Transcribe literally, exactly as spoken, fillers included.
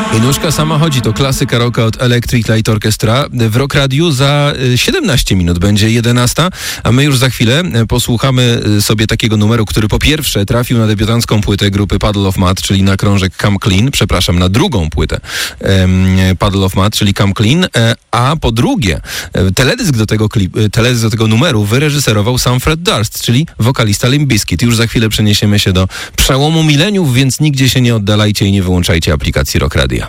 Nóżka sama chodzi, to klasyka rocka od Electric Light Orchestra. W Rock Radiu za siedemnaście minut będzie jedenasta, a my już za chwilę posłuchamy sobie takiego numeru, który po pierwsze trafił na debiutancką płytę grupy Puddle of Mudd, czyli na krążek Come Clean, przepraszam, na drugą płytę um, Puddle of Mudd, czyli Come Clean, a po drugie teledysk do tego, klip, teledysk do tego numeru wyreżyserował sam Fred Durst, czyli wokalista Limp Bizkit. Już za chwilę przeniesiemy się do przełomu mileniów, więc nigdzie się nie oddalajcie i nie wyłączajcie aplikacji Rock Radia.